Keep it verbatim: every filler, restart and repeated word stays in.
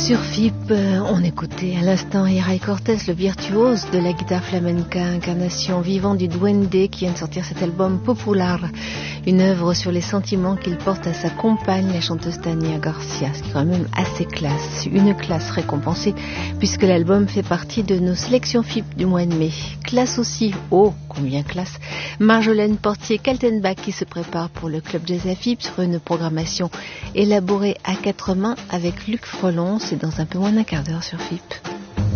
Sur F I P, on écoutait à l'instant Ray Cortés, le virtuose de la guitare flamenca, incarnation vivante du duende qui vient de sortir cet album Popular, une œuvre sur les sentiments qu'il porte à sa compagne, la chanteuse Tania Garcia, ce qui est quand même assez classe, une classe récompensée puisque l'album fait partie de nos sélections F I P du mois de mai. Classe aussi, oh combien classe, Marjolaine Portier-Kaltenbach qui se prépare pour le Club Jazz à F I P sur une programmation élaborée à quatre mains avec Luc Frelon. C'est dans un peu moins d'un quart d'heure sur F I P.